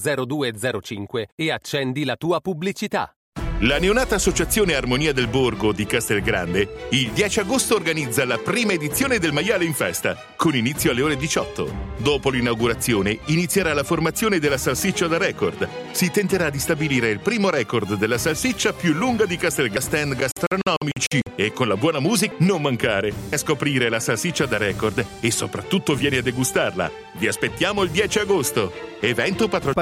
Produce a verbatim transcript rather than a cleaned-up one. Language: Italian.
zero due zero cinque e accendi la tua pubblicità. La neonata Associazione Armonia del Borgo di Castelgrande il dieci agosto organizza la prima edizione del Maiale in Festa, con inizio alle ore diciotto. Dopo l'inaugurazione inizierà la formazione della salsiccia da record. Si tenterà di stabilire il primo record della salsiccia più lunga di Castelgrande. Stand gastronomici e con la buona musica non mancare a scoprire la salsiccia da record e soprattutto vieni a degustarla. Vi aspettiamo il dieci agosto. Evento patrocinato